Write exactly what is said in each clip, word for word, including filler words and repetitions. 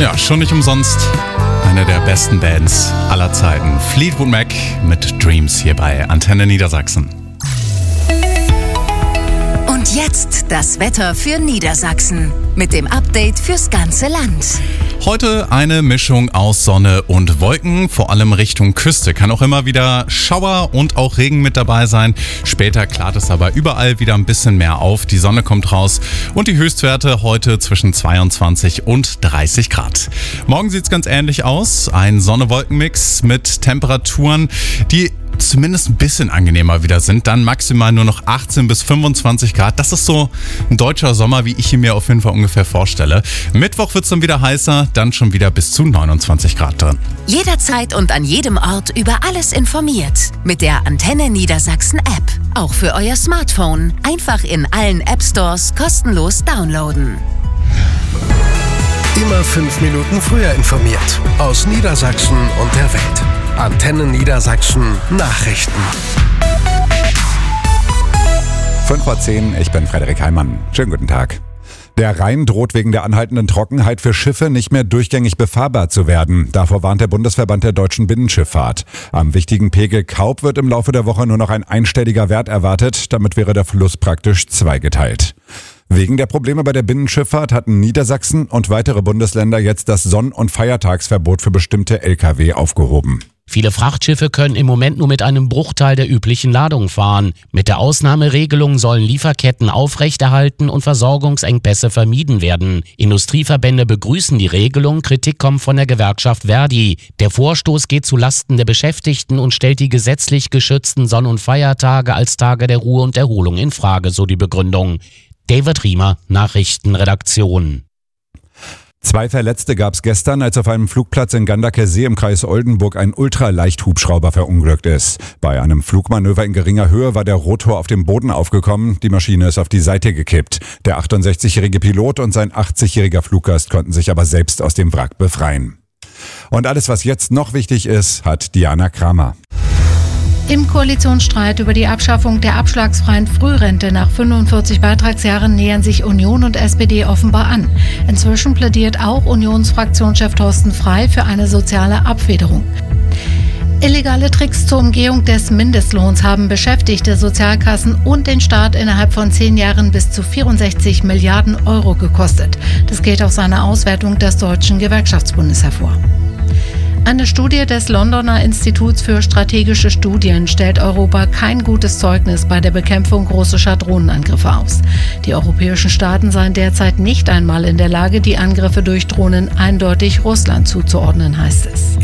Ja, schon nicht umsonst eine der besten Bands aller Zeiten. Fleetwood Mac mit Dreams hier bei Antenne Niedersachsen. Und jetzt das Wetter für Niedersachsen mit dem Update fürs ganze Land. Heute eine Mischung aus Sonne und Wolken, vor allem Richtung Küste. Kann auch immer wieder Schauer und auch Regen mit dabei sein. Später klart es aber überall wieder ein bisschen mehr auf. Die Sonne kommt raus und die Höchstwerte heute zwischen zweiundzwanzig und dreißig Grad. Morgen sieht es ganz ähnlich aus. Ein Sonne-Wolken-Mix mit Temperaturen, die zumindest ein bisschen angenehmer wieder sind. Dann maximal nur noch achtzehn bis fünfundzwanzig Grad. Das ist so ein deutscher Sommer, wie ich ihn mir auf jeden Fall ungefähr vorstelle. Mittwoch wird es dann wieder heißer, dann schon wieder bis zu neunundzwanzig Grad drin. Jederzeit und an jedem Ort über alles informiert. Mit der Antenne Niedersachsen App. Auch für euer Smartphone. Einfach in allen App Stores kostenlos downloaden. Immer fünf Minuten früher informiert. Aus Niedersachsen und der Welt. Antenne Niedersachsen Nachrichten. fünf vor zehn, ich bin Frederik Heimann. Schönen guten Tag. Der Rhein droht wegen der anhaltenden Trockenheit für Schiffe nicht mehr durchgängig befahrbar zu werden. Davor warnt der Bundesverband der deutschen Binnenschifffahrt. Am wichtigen Pegel Kaub wird im Laufe der Woche nur noch ein einstelliger Wert erwartet. Damit wäre der Fluss praktisch zweigeteilt. Wegen der Probleme bei der Binnenschifffahrt hatten Niedersachsen und weitere Bundesländer jetzt das Sonn- und Feiertagsverbot für bestimmte L K W aufgehoben. Viele Frachtschiffe können im Moment nur mit einem Bruchteil der üblichen Ladung fahren. Mit der Ausnahmeregelung sollen Lieferketten aufrechterhalten und Versorgungsengpässe vermieden werden. Industrieverbände begrüßen die Regelung, Kritik kommt von der Gewerkschaft Verdi. Der Vorstoß geht zu Lasten der Beschäftigten und stellt die gesetzlich geschützten Sonn- und Feiertage als Tage der Ruhe und Erholung in Frage, so die Begründung. David Riemer, Nachrichtenredaktion. Zwei Verletzte gab es gestern, als auf einem Flugplatz in Gandaker-See im Kreis Oldenburg ein Ultraleichthubschrauber verunglückt ist. Bei einem Flugmanöver in geringer Höhe war der Rotor auf dem Boden aufgekommen, die Maschine ist auf die Seite gekippt. Der achtundsechzigjährige Pilot und sein achtzigjähriger Fluggast konnten sich aber selbst aus dem Wrack befreien. Und alles, was jetzt noch wichtig ist, hat Diana Kramer. Im Koalitionsstreit über die Abschaffung der abschlagsfreien Frührente nach fünfundvierzig Beitragsjahren nähern sich Union und S P D offenbar an. Inzwischen plädiert auch Unionsfraktionschef Thorsten Frey für eine soziale Abfederung. Illegale Tricks zur Umgehung des Mindestlohns haben Beschäftigte, Sozialkassen und den Staat innerhalb von zehn Jahren bis zu vierundsechzig Milliarden Euro gekostet. Das geht aus einer Auswertung des Deutschen Gewerkschaftsbundes hervor. Eine Studie des Londoner Instituts für strategische Studien stellt Europa kein gutes Zeugnis bei der Bekämpfung russischer Drohnenangriffe aus. Die europäischen Staaten seien derzeit nicht einmal in der Lage, die Angriffe durch Drohnen eindeutig Russland zuzuordnen, heißt es.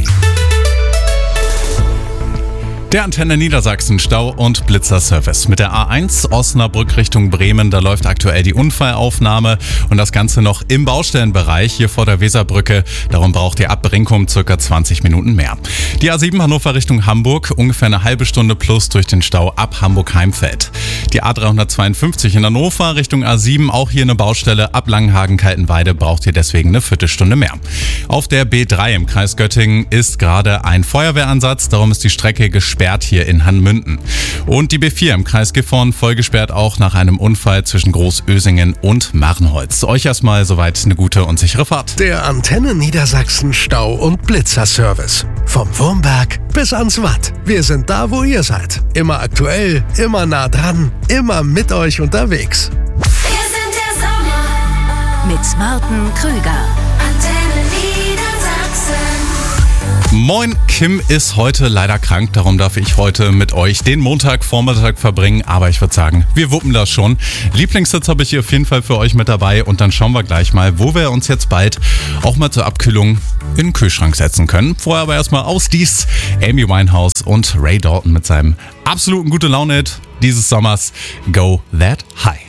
Der Antenne Niedersachsen Stau- und Blitzerservice. Mit der A eins Osnabrück Richtung Bremen, da läuft aktuell die Unfallaufnahme und das Ganze noch im Baustellenbereich hier vor der Weserbrücke. Darum braucht ihr ab Brinkum circa zwanzig Minuten mehr. Die A sieben Hannover Richtung Hamburg, ungefähr eine halbe Stunde plus durch den Stau ab Hamburg-Heimfeld. Die A dreihundertzweiundfünfzig in Hannover Richtung A sieben, auch hier eine Baustelle. Ab Langenhagen-Kaltenweide braucht ihr deswegen eine Viertelstunde mehr. Auf der B drei im Kreis Göttingen ist gerade ein Feuerwehransatz, darum ist die Strecke gesperrt hier in Hanmünden. Und die B vier im Kreis Gifhorn voll gesperrt auch nach einem Unfall zwischen Großösingen und Marrenholz. Euch erstmal soweit eine gute und sichere Fahrt. Der Antenne Niedersachsen Stau- und Blitzerservice. Vom Wurmberg bis ans Watt. Wir sind da, wo ihr seid. Immer aktuell, immer nah dran, immer mit euch unterwegs. Wir sind der Sommer mit Martin Krüger. Antenne Niedersachsen. Moin, Kim ist heute leider krank, darum darf ich heute mit euch den Montagvormittag verbringen, aber ich würde sagen, wir wuppen das schon. Lieblingssitz habe ich hier auf jeden Fall für euch mit dabei und dann schauen wir gleich mal, wo wir uns jetzt bald auch mal zur Abkühlung in den Kühlschrank setzen können. Vorher aber erstmal aus dies Amy Winehouse und Ray Dalton mit seinem absoluten gute Laune dieses Sommers, Go That High.